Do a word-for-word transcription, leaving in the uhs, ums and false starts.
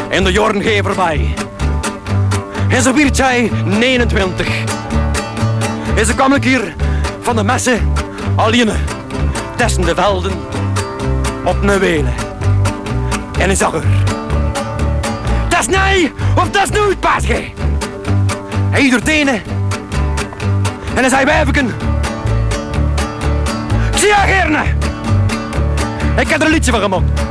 En de jaren gaan voorbij. En zo werd hij negenentwintig. En zo kwam ik hier van de messen alleen tussen de velden op een welen. En hij zag er. Dat is nee of dat is nooit, paasje. Hij doet tenen. En hij zei wijfeken. Ik zie je gerne. Ik heb er een liedje van gemaakt.